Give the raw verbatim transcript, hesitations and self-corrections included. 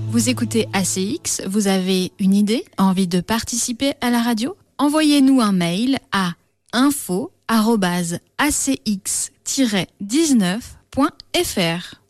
Vous écoutez A C X, vous avez une idée, envie de participer à la radio ? Envoyez-nous un mail à info arobase a c x tiret dix-neuf point f r.